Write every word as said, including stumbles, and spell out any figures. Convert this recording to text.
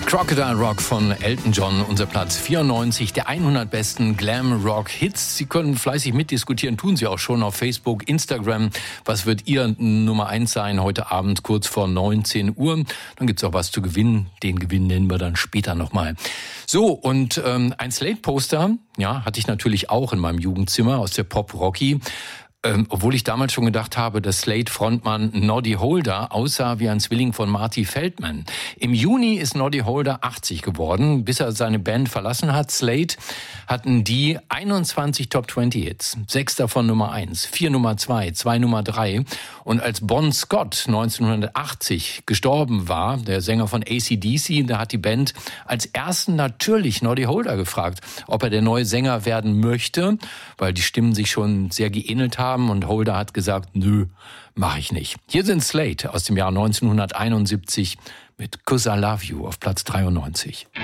Crocodile Rock von Elton John, unser Platz vierundneunzig der hundert besten Glam-Rock-Hits. Sie können fleißig mitdiskutieren, tun Sie auch schon auf Facebook, Instagram. Was wird Ihr Nummer eins sein heute Abend kurz vor neunzehn Uhr? Dann gibt's auch was zu gewinnen. Den Gewinn nennen wir dann später nochmal. So, und ähm, ein Slate-Poster, ja, hatte ich natürlich auch in meinem Jugendzimmer aus der Pop-Rocky. Ähm, obwohl ich damals schon gedacht habe, dass Slade-Frontmann Noddy Holder aussah wie ein Zwilling von Marty Feldman. Im Juni ist Noddy Holder achtzig geworden. Bis er seine Band verlassen hat, Slade, hatten die einundzwanzig Top zwanzig Hits. Sechs davon Nummer eins, vier Nummer zwei, zwei Nummer drei. Und als Bon Scott neunzehnhundertachtzig gestorben war, der Sänger von A C D C, da hat die Band als ersten natürlich Noddy Holder gefragt, ob er der neue Sänger werden möchte, weil die Stimmen sich schon sehr geähnelt haben. Und Holder hat gesagt, nö, mache ich nicht. Hier sind Slade aus dem Jahr neunzehnhunderteinundsiebzig mit 'Cause I Love You auf Platz dreiundneunzig.